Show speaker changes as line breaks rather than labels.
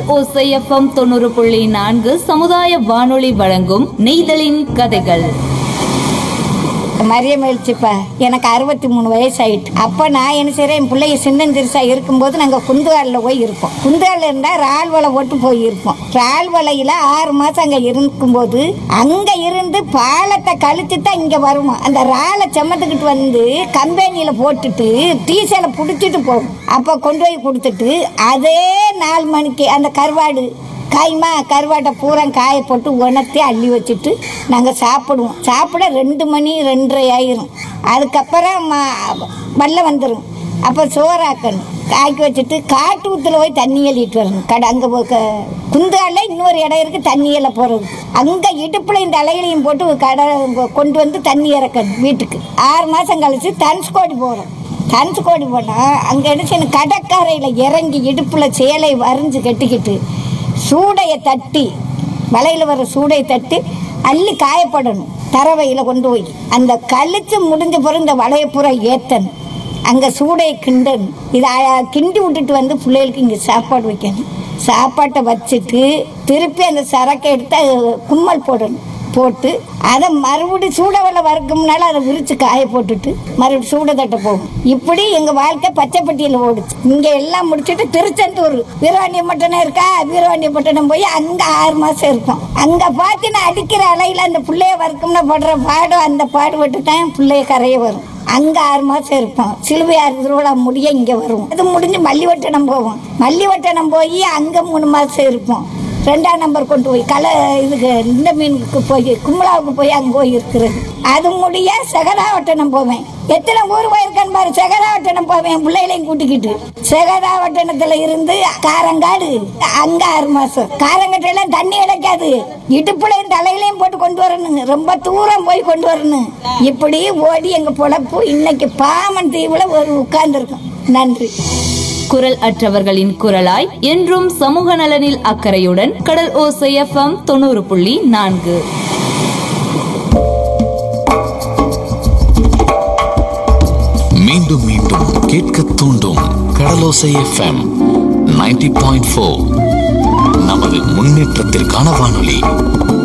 ஓசை எஃப்எம் 90.4 சமுதாய வானொலி வழங்கும் நெய்தலின் கதைகள்.
மரியம் எழுச்சிப்பா, எனக்கு 63 வயசு ஆயிட்டு. அப்போ நான் என்ன செய்கிறேன், என் பிள்ளைய சின்னஞ்சிறுசா இருக்கும்போது நாங்கள் குந்துகாலில் போய் இருப்போம். குந்துகாலில் இருந்தால் இறால் வலை போட்டு போயிருப்போம். இறால் வலையில் 6 மாதம் அங்கே இருக்கும்போது அங்கே இருந்து பாலத்தை கழிச்சு தான் இங்கே வருவோம். அந்த இறாலை செமத்துக்கிட்டு வந்து கம்பெனியில் போட்டுட்டு டீசலை பிடிச்சிட்டு போகும். அப்போ கொண்டு போய் கொடுத்துட்டு அதே 4 மணிக்கு அந்த கருவாடு காய்மா கருவாட்டை பூரா காய போட்டு உணர்த்தி அள்ளி வச்சுட்டு நாங்கள் சாப்பிடுவோம். சாப்பிட 2 மணி 2:30 ஆயிரும். அதுக்கப்புறம் வெள்ளம் வந்துடும். அப்போ சோறாக்கணும், காய்க்க வச்சுட்டு காட்டு ஊத்துல போய் தண்ணி எழுதிட்டு வரணும். அங்கே குந்தால இன்னொரு இடம் இருக்குது தண்ணி எல்ல போகிறது. அங்கே இடுப்பில் இந்த அலைகளையும் போட்டு கொண்டு வந்து தண்ணி இறக்கணும் வீட்டுக்கு. 6 மாதம் கழிச்சு தனுஷ்கோடி போகிறோம். தனுஷ்கோடி போனால் அங்கே எடுத்து கடற்கரையில் இறங்கி இடுப்பில் சேலை வரைஞ்சி கட்டிக்கிட்டு சூடையை தட்டி, வலையில் வர சூடையை தட்டி அள்ளி காயப்படணும். தரவையில் கொண்டு போய் அந்த கழிச்சு முடிஞ்ச பிறகு இந்த வலையை பூரா ஏற்றணும். அங்கே சூடையை கிண்டணும். இதை கிண்டி விட்டுட்டு வந்து பிள்ளைகளுக்கு இங்கே சாப்பாடு வைக்கணும். சாப்பாட்டை வச்சுட்டு திருப்பி அந்த சரக்கை எடுத்து கும்மல் போடணும். போட்டு அதை மறுபடி சூடவலை வறுக்கும்னால அதை விரித்து காய போட்டுட்டு மறுபடியும் சூட தட்ட போகும். இப்படி எங்கள் வாழ்க்கை பச்சைப்பட்டியில் ஓடுச்சு. இங்கே எல்லாம் முடிச்சுட்டு திருச்செந்தூர் வீரவாண்டியப்பட்டினம் இருக்கா, வீரவாண்டியப்பட்டினம் போய் அங்கே 6 மாதம் இருக்கும். அங்கே பார்த்து நான் அடிக்கிற அலையில் அந்த பிள்ளைய வறுக்கும்னா படுற பாடம், அந்த பாடுபட்டு தான் பிள்ளைய கரைய வரும். அங்கே 6 மாதம் இருப்போம். சிலுவையார் திருவிழா முடிய இங்கே வருவோம். அது முடிஞ்சு மல்லிவட்டணம் போவோம். மல்லிவட்டணம் போய் அங்கே 3 மாதம் இருப்போம். 2ஆம் நம்பர் கொண்டு போய் இதுக்கு இந்த மீனுக்கு போய் கும்பலாவுக்கு போய் அங்கே போய் இருக்கிறது. அது முடிய செகதாவட்டணம் போவேன். எத்தனை ஊர் போயிருக்கேன்னு பாரு. செகதாவட்டணம் போவேன் பிள்ளைகளையும் கூட்டிக்கிட்டு. செகதாவட்டணத்துல இருந்து காரங்காடு அங்கே 6 மாதம். காரங்கட்டையெல்லாம் தண்ணி கிடைக்காது. இடுப்புலையும் தலையிலையும் போட்டு கொண்டு வரணும். ரொம்ப தூரம் போய் கொண்டு வரணும். இப்படி ஓடி எங்கள் பொழப்பு இன்னைக்கு பாமன் தீவுல ஒரு உட்கார்ந்துருக்கோம். நன்றி.
குரல் அற்றவர்களின் குரலாய் என்றும் சமூக நலனில் அக்கறையுடன் கடல் ஓசை எஃப்எம் 90.4.
மீண்டும் மீண்டும் கேட்க தூண்டும் கடலோசை எஃப்எம் 90.4. நமது முன்னேற்றத்திற்கான வானொலி.